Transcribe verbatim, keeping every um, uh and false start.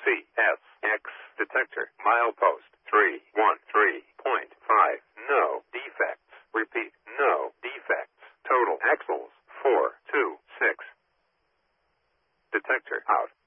C S X detector. Milepost three one three point five. No defects. Repeat, no defects. Total axles four two six. Detector out.